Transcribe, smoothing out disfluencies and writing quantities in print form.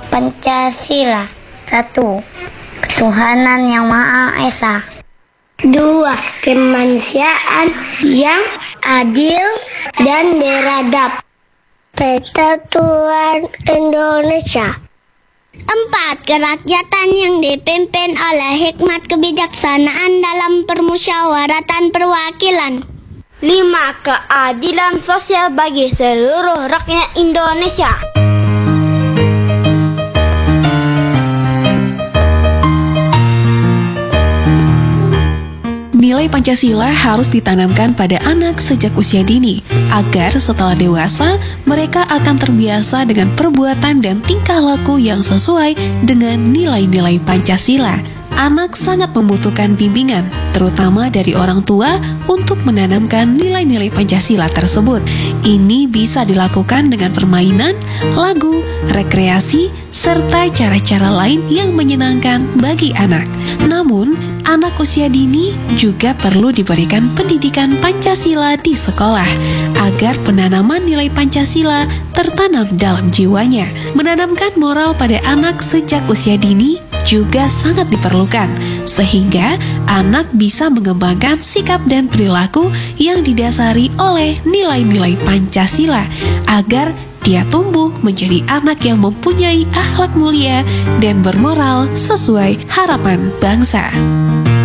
Pancasila. 1. Ketuhanan yang Maha Esa. 2. Kemanusiaan yang adil dan beradab. Persatuan Indonesia. 4. Kerakyatan yang dipimpin oleh hikmat kebijaksanaan dalam permusyawaratan perwakilan. 5. Keadilan sosial bagi seluruh rakyat Indonesia. Nilai Pancasila harus ditanamkan pada anak sejak usia dini, agar setelah dewasa, mereka akan terbiasa dengan perbuatan dan tingkah laku yang sesuai dengan nilai-nilai Pancasila. Anak sangat membutuhkan bimbingan, terutama dari orang tua, untuk menanamkan nilai-nilai Pancasila tersebut. Ini bisa dilakukan dengan permainan, lagu, rekreasi, serta cara-cara lain yang menyenangkan bagi anak. Namun, anak usia dini juga perlu diberikan pendidikan Pancasila di sekolah, agar penanaman nilai Pancasila tertanam dalam jiwanya. Menanamkan moral pada anak sejak usia dini juga sangat diperlukan, sehingga anak bisa mengembangkan sikap dan perilaku yang didasari oleh nilai-nilai Pancasila, agar dia tumbuh menjadi anak yang mempunyai akhlak mulia dan bermoral sesuai harapan bangsa.